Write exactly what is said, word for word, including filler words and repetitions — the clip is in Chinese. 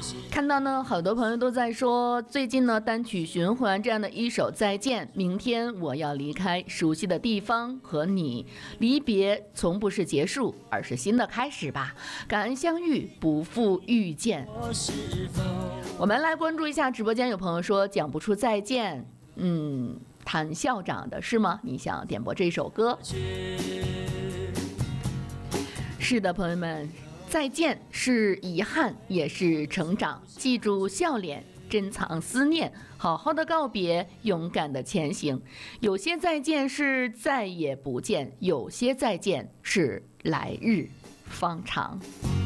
看到呢，好多朋友都在说，最近呢单曲循环这样的一首《再见》，明天我要离开熟悉的地方和你，离别从不是结束，而是新的开始吧。感恩相遇，不负遇见。我们来关注一下直播间，有朋友说讲不出再见，嗯，谭校长的是吗？你想点播这首歌？是的，朋友们。再见是遗憾，也是成长。记住笑脸，珍藏思念，好好的告别，勇敢的前行。有些再见是再也不见，有些再见是来日方长。